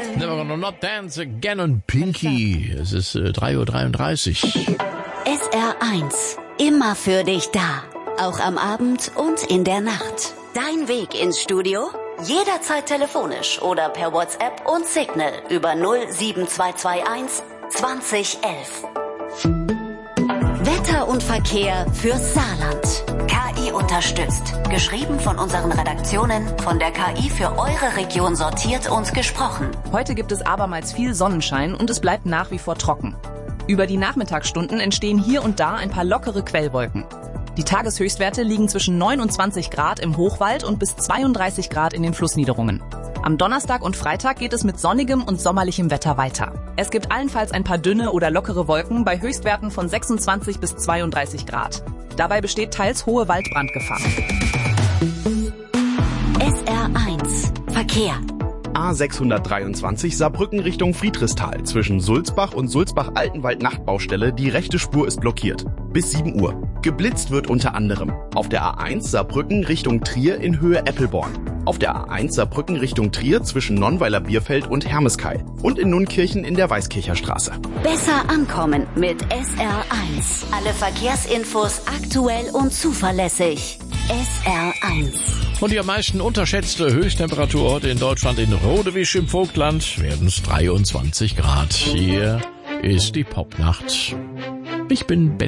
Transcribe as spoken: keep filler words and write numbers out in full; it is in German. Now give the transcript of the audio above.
Never gonna not dance again und Pinky. Es ist äh, drei Uhr dreiunddreißig. S R eins. Immer für dich da. Auch am Abend und in der Nacht. Dein Weg ins Studio? Jederzeit telefonisch oder per WhatsApp und Signal über null sieben zwei zwei eins zwanzig elf. Wetter und Verkehr fürs Saarland. K I unterstützt. Geschrieben von unseren Redaktionen, von der K I für eure Region sortiert und gesprochen. Heute gibt es abermals viel Sonnenschein und es bleibt nach wie vor trocken. Über die Nachmittagsstunden entstehen hier und da ein paar lockere Quellwolken. Die Tageshöchstwerte liegen zwischen neunundzwanzig Grad im Hochwald und bis zweiunddreißig Grad in den Flussniederungen. Am Donnerstag und Freitag geht es mit sonnigem und sommerlichem Wetter weiter. Es gibt allenfalls ein paar dünne oder lockere Wolken bei Höchstwerten von sechsundzwanzig bis zweiunddreißig Grad. Dabei besteht teils hohe Waldbrandgefahr. S R eins. Verkehr. A sechshundertdreiundzwanzig Saarbrücken Richtung Friedrichsthal. Zwischen Sulzbach und Sulzbach-Altenwald-Nachtbaustelle. Die rechte Spur ist blockiert. Bis sieben Uhr. Geblitzt wird unter anderem auf der A eins Saarbrücken Richtung Trier in Höhe Eppelborn. Auf der A eins Saarbrücken Richtung Trier zwischen Nonnweiler-Bierfeld und Hermeskeil. Und in Nunkirchen in der Weißkircher Straße. Besser ankommen mit S R eins. Alle Verkehrsinfos aktuell und zuverlässig. S R eins. Und die am meisten unterschätzte Höchsttemperatur heute in Deutschland in Rodewisch im Vogtland werden es dreiundzwanzig Grad. Hier ist die Popnacht. Ich bin Ben.